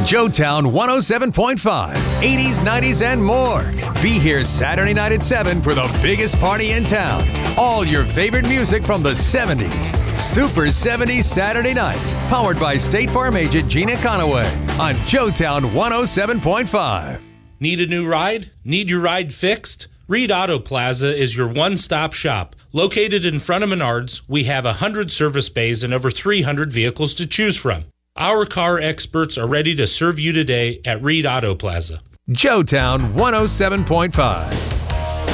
Joetown 107.5, 80s, 90s, and more. Be here Saturday night at 7 for the biggest party in town. All your favorite music from the 70s. Super 70s Saturday nights. Powered by State Farm agent Gina Conaway on Joetown 107.5. Need a new ride? Need your ride fixed? Reed Auto Plaza is your one-stop shop. Located in front of Menards, we have 100 service bays and over 300 vehicles to choose from. Our car experts are ready to serve you today at Reed Auto Plaza. Joetown 107.5.